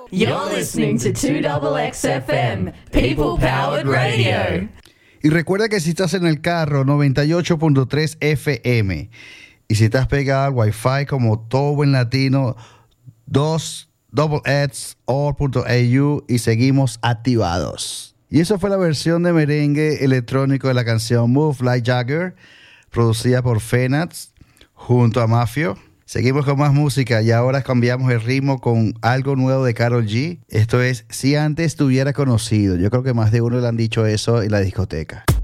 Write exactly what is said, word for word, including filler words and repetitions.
You're listening to two X X F M, People Powered Radio. Y recuerda que si estás en el carro, noventa y ocho punto tres F M. Y si estás pegado al Wi-Fi como todo buen latino, dos double x all punto a u y seguimos activados. Y eso fue la versión de merengue electrónico de la canción Move Like Jagger, producida por Fenats junto a Mafio. Seguimos con más música y ahora cambiamos el ritmo con algo nuevo de Karol G. Esto es Si Antes Te Hubiera Conocido. Yo creo que más de uno le han dicho eso en la discoteca.